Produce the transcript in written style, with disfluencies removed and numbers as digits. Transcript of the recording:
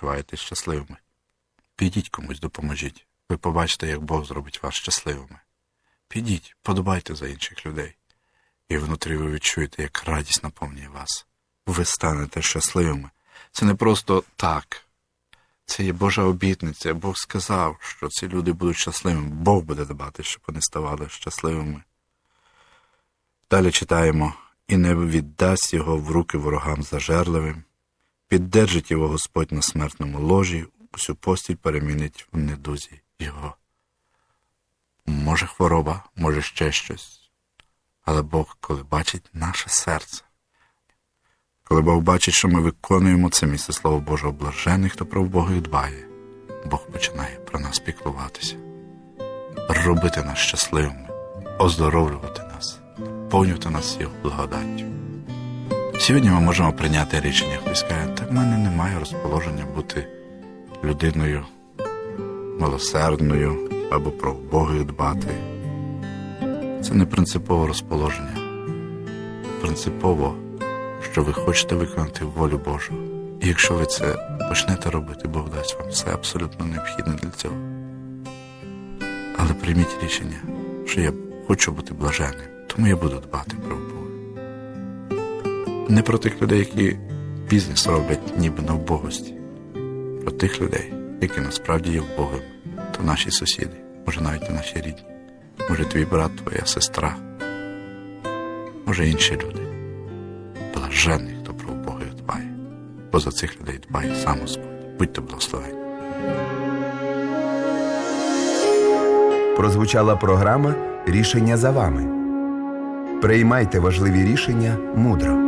почуваєтесь щасливими. Підіть комусь, допоможіть. Ви побачите, як Бог зробить вас щасливими. Підіть, подбайте за інших людей. І внутрі ви відчуєте, як радість наповнює вас. Ви станете щасливими. Це не просто так. Це є Божа обітниця. Бог сказав, що ці люди будуть щасливими. Бог буде дбати, щоб вони ставали щасливими. Далі читаємо. «І не віддасть його в руки ворогам зажерливим, піддержить його Господь на смертному ложі, усю постіль перемінить в недузі його». Може хвороба, може ще щось. Але Бог, коли бачить наше серце, коли Бог бачить, що ми виконуємо це місце Слова Божого, блажений, хто про Бога дбає, Бог починає про нас піклуватися, робити нас щасливими, оздоровлювати нас, наповнювати нас Його благодаттю. Сьогодні ми можемо прийняти рішення. Хтось каже, та в мене немає розположення бути людиною милосердною або про Бога дбати. Це не принципове розположення. Принципово, що ви хочете виконати волю Божу. І якщо ви це почнете робити, Бог дасть вам все абсолютно необхідне для цього. Але прийміть рішення, що я хочу бути блаженним, тому я буду дбати про Бога. Не про тих людей, які бізнес роблять ніби на вбогості. Про тих людей, які насправді є вбогими. То наші сусіди, може навіть і наші рідні. Може твій брат, твоя сестра. Може інші люди. Блаженний, хто про Бога дбає. Бо за цих людей дбає сам Господь. Будьте благословені. Прозвучала програма «Рішення за вами». Приймайте важливі рішення мудро.